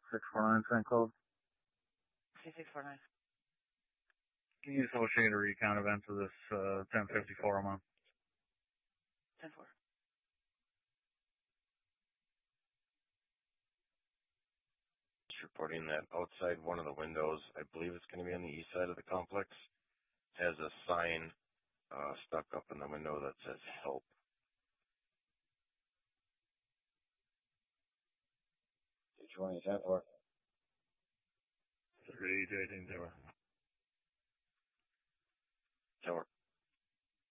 649 St. Cloud. C649. Can you associate a recount event to this 1054 a month? 10-4. Just reporting that outside one of the windows, I believe it's going to be on the east side of the complex, has a sign stuck up in the window that says help. C20 10-4. 3 18 0. 10-4.